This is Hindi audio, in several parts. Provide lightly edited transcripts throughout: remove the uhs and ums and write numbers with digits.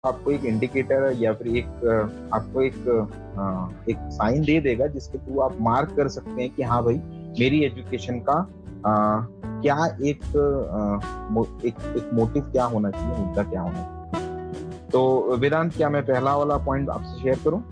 आपको एक इंडिकेटर या फिर आपको एक साइन दे देगा जिसके थ्रू आप मार्क कर सकते हैं कि हाँ भाई, मेरी एजुकेशन का क्या एक मोटिव क्या होना चाहिए, मुद्दा क्या होना चाहिए। तो वेदांत, क्या मैं पहला वाला पॉइंट आपसे शेयर करूं?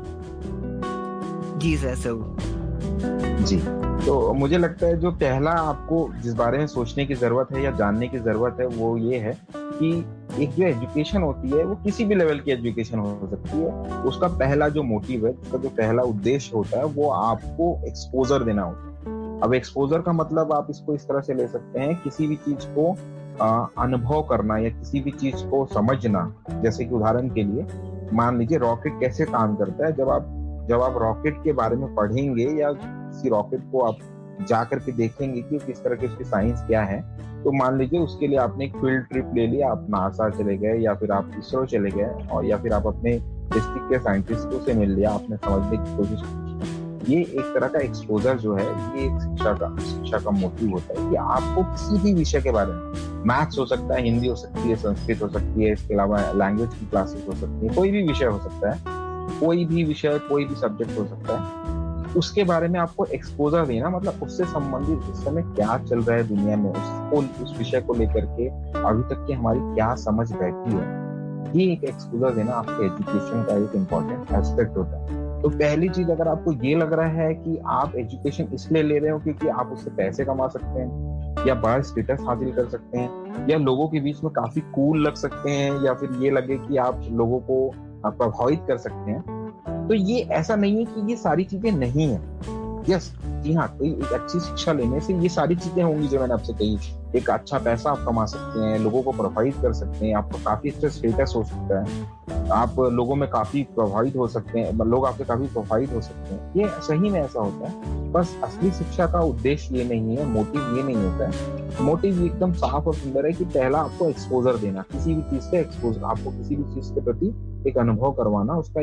जी सर, सब। जी। तो मुझे लगता है जो पहला आपको जिस बारे में सोचने की जरूरत है या जानने की जरूरत है वो ये है कि एक जो एजुकेशन होती है वो किसी भी लेवल की एजुकेशन हो सकती है। उसका पहला जो मोटिव है, उसका जो पहला उद्देश्य होता है वो आपको एक्सपोजर देना होता है। अब एक्सपोजर का मतलब आप इसको इस तरह से ले सकते हैं, किसी भी चीज को अनुभव करना या किसी भी चीज को समझना। जैसे कि उदाहरण के लिए मान लीजिए रॉकेट कैसे काम करता है। जब आप रॉकेट के बारे में पढ़ेंगे या किसी रॉकेट को आप जा करके देखेंगे कि किस तरह की उसकी साइंस क्या है, तो मान लीजिए उसके लिए आपने एक फील्ड ट्रिप ले लिया, आप नासा चले गए या फिर आप इसरो चले गए और या फिर आप अपने डिस्ट्रिक्ट के साइंटिस्टों से मिल लिया, आपने समझने की कोशिश की। ये एक तरह का एक्सपोजर जो है, ये एक शिक्षा का मोटिव होता है कि आपको किसी भी विषय के बारे में, मैथ्स हो सकता है, हिंदी हो सकती है, संस्कृत हो सकती है, इसके अलावा लैंग्वेज की क्लासेस हो सकती है, कोई भी विषय हो सकता है, कोई भी विषय, कोई भी सब्जेक्ट हो सकता है, उसके बारे में आपको एक्सपोजर देना। मतलब उससे संबंधित इस समय क्या चल रहा है दुनिया में, उसको, उस विषय को लेकर के अभी तक की हमारी क्या समझ बैठी है, ये एक एक्सपोजर देना आपके एजुकेशन का एक इम्पोर्टेंट एस्पेक्ट होता है। तो पहली चीज, अगर आपको ये लग रहा है कि आप एजुकेशन इसलिए ले रहे हो क्योंकि आप उससे पैसे कमा सकते हैं या बड़ा स्टेटस हासिल कर सकते हैं या लोगों के बीच में काफी कूल लग सकते हैं या फिर ये लगे कि आप लोगों को प्रभावित कर सकते हैं, तो ये ऐसा नहीं है कि ये सारी चीजें नहीं है। यस, जी हाँ, कोई एक अच्छी शिक्षा लेने से ये सारी चीजें होंगी जो मैंने आपसे कही। एक अच्छा पैसा आप कमा सकते हैं, लोगों को प्रभावित कर सकते हैं, आपको काफी अच्छा स्टेटस हो सकता है, आप लोगों में काफी प्रभावित हो सकते हैं, लोग आपसे काफी प्रभावित हो सकते हैं, ये सही में ऐसा होता है। बस असली शिक्षा का उद्देश्य ये नहीं है, मोटिव ये नहीं होता है। मोटिव एकदम साफ और सुंदर है कि पहला आपको एक्सपोजर देना, किसी भी चीज से एक्सपोजर, आपको किसी भी चीज के प्रति एक अनुभव करवाना, उसका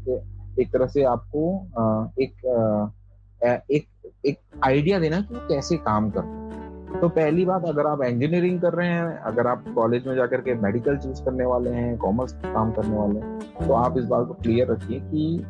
एक तरह से आपको एक एक आइडिया देना कि वो कैसे काम करता है। तो पहली बात, अगर आप इंजीनियरिंग कर रहे हैं, अगर आप कॉलेज में जाकर के मेडिकल चूज करने वाले हैं, कॉमर्स काम करने वाले हैं, तो आप इस बात को क्लियर रखिए कि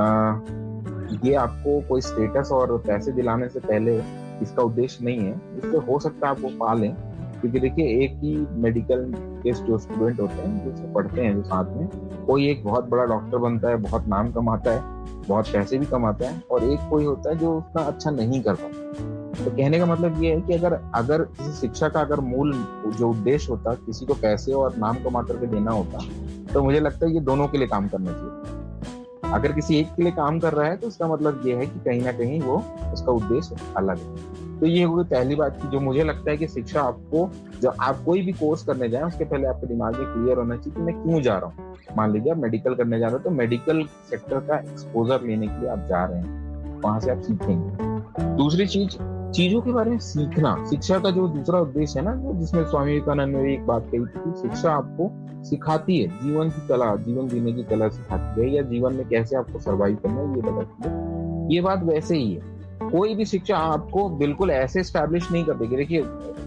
ये आपको कोई स्टेटस और पैसे दिलाने से पहले इसका उद्देश्य नहीं है। इससे हो सकता है आप वो पा लें, क्योंकि देखिए एक ही मेडिकल के जो स्टूडेंट होते हैं, जो पढ़ते हैं, जो साथ में, कोई एक बहुत बड़ा डॉक्टर बनता है, बहुत नाम कमाता है, बहुत पैसे भी कमाता है, और एक कोई होता है जो उतना अच्छा नहीं कर पाता। तो कहने का मतलब ये है कि अगर अगर किसी शिक्षा का अगर मूल जो उद्देश्य होता, किसी को पैसे और नाम कमा करके देना होता, तो मुझे लगता है ये दोनों के लिए काम करना चाहिए। अगर किसी एक के लिए काम कर रहा है तो उसका मतलब ये है कि कहीं ना कहीं वो, उसका उद्देश्य अलग है। तो ये हो गई पहली बात की जो मुझे लगता है कि शिक्षा आपको, जब आप कोई भी कोर्स करने जाए उसके पहले आपके दिमाग में क्लियर होना चाहिए कि मैं क्यों जा रहा हूँ। मान लीजिए आप मेडिकल करने जा रहे हो, तो मेडिकल सेक्टर का एक्सपोजर लेने के लिए आप जा रहे हैं, वहां से आप सीखेंगे। दूसरी चीज, चीजों के बारे में सीखना। शिक्षा का जो दूसरा उद्देश्य है ना, जो जिसमें स्वामी विवेकानंद ने एक बात कही थी, शिक्षा आपको सिखाती है जीवन की कला, जीवन जीने की कला सिखाती है, या जीवन में कैसे आपको सर्वाइव करना है ये बताती है। ये बात वैसे ही है, कोई भी शिक्षा आपको बिल्कुल ऐसे स्टैब्लिश नहीं कर देगी। देखिए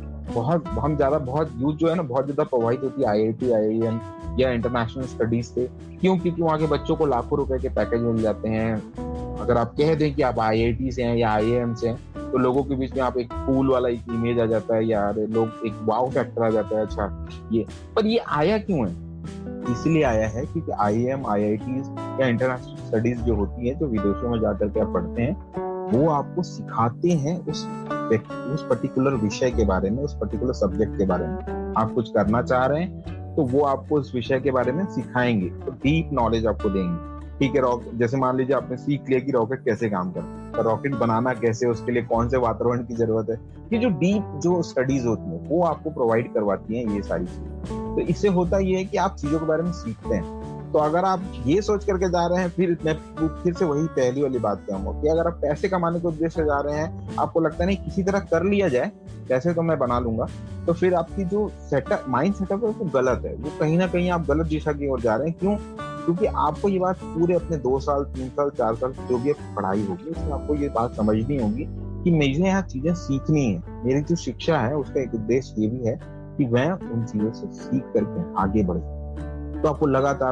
बहुत यूथ जो है ना, बहुत ज्यादा प्रभावित होती है IIT IIM या इंटरनेशनल स्टडीज से। क्यों? क्योंकि वहाँ के बच्चों को लाखों रुपए के पैकेज मिल जाते हैं। अगर आप कह दें कि आप IIT से हैं या IIM से हैं, तो लोगों के बीच में आप एक कूल वाला एक इमेज आ जाता है, यार लोग एक वाव फैक्टर आ जाता है। अच्छा, ये पर ये आया क्यों है? इसलिए आया है क्योंकि IIM IITs या इंटरनेशनल स्टडीज जो होती है, जो विदेशों में जाकर के आप पढ़ते हैं, वो आपको सिखाते हैं उस पर्टिकुलर विषय के बारे में, उस पर्टिकुलर सब्जेक्ट के बारे में। आप कुछ करना चाह रहे हैं तो वो आपको उस विषय के बारे में सिखाएंगे, तो डीप नॉलेज आपको देंगे। ठीक है, जैसे मान लीजिए आपने सीख लिया कि रॉकेट कैसे काम करता है, तो रॉकेट बनाना कैसे, उसके लिए कौन से वातावरण की जरूरत है, ये जो डीप जो स्टडीज होती है वो आपको प्रोवाइड करवाती हैं ये सारी चीजें। तो इससे होता ये है कि आप चीजों के बारे में सीखते हैं। तो अगर आप ये सोच करके जा रहे हैं, फिर से वही पहली वाली बात कहूंगा कि अगर आप पैसे कमाने के उद्देश्य से जा रहे हैं, आपको लगता नहीं किसी तरह कर लिया जाए, पैसे तो मैं बना लूंगा, तो फिर आपकी जो सेटअप, माइंड सेटअप है वो गलत है। वो कहीं ना कहीं आप गलत दिशा की ओर जा रहे हैं। क्यों? क्योंकि आपको ये बात पूरे अपने 2 साल 3 साल 4 साल जो भी पढ़ाई होगी, उसमें आपको ये बात समझनी होगी कि मुझे यहाँ चीजें सीखनी है। मेरी जो शिक्षा है उसका एक उद्देश्य ये भी है कि मैं उन चीजों से सीख करके आगे बढ़ सकूं। तो आपको लगातार